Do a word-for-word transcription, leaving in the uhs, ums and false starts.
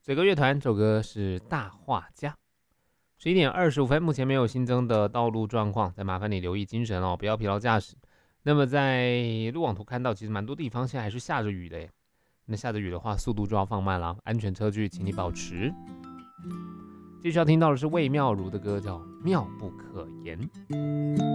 嘴歌乐团，这首歌是大画家。十一点二十五分，目前没有新增的道路状况，再麻烦你留意精神哦，不要疲劳驾驶。那么在路网图看到，其实蛮多地方现在还是下着雨的耶。那下着雨的话，速度就要放慢了，安全车距请你保持。继续要听到的是魏妙如的歌，叫《妙不可言》。